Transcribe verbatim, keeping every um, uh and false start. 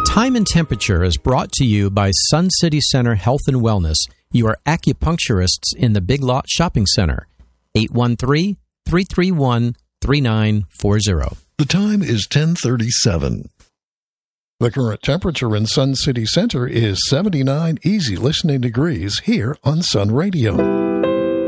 Time and Temperature is brought to you by Sun City Center Health and Wellness, your acupuncturists in the Big Lot Shopping Center. eight one three, three three one, three nine four zero. The time is ten thirty-seven. The current temperature in Sun City Center is seventy-nine easy listening degrees here on Sun Radio.